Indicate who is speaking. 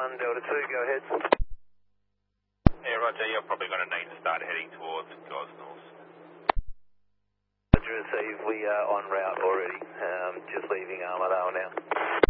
Speaker 1: 1, Delta 2, go ahead.
Speaker 2: Yeah, Roger, you're probably going to need to start heading towards Gosnells.
Speaker 1: Roger, received, we are en route already, just leaving Armadale now.